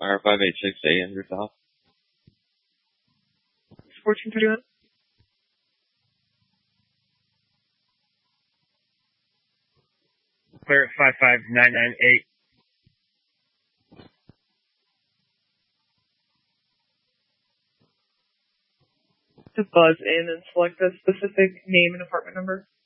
R586A Andrew South. 1431. Clear at 55998. To buzz in and select a specific name and apartment number.